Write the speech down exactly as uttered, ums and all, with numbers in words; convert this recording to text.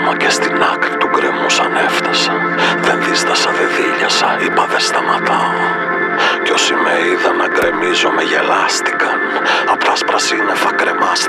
Ακόμα και στην άκρη του γκρεμού σαν έφτασα. Δεν δίστασα, δεν δίλιασα, είπα δεν σταματάω. Κι όσοι με είδαν να γκρεμίζω με γελάστηκαν. Απ' τ' άσπρα σύννεφα κρεμάστηκαν.